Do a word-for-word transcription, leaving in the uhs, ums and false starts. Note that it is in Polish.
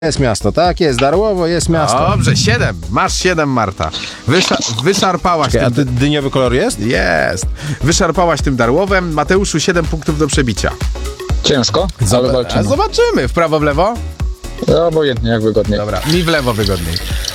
Jest miasto, tak jest, Darłowo jest miasto. Dobrze, siedem. Masz siedem, Marta. Wysza wyszarpałaś Czekaj, a tym... dy dyniowy kolor jest? Jest. Wyszarpałaś tym Darłowem. Mateuszu, siedem punktów do przebicia. Ciężko, ale Zob- walczymy. Zobaczymy. W prawo, w lewo? No, obojętnie, jak wygodniej. Dobra, mi w lewo wygodniej.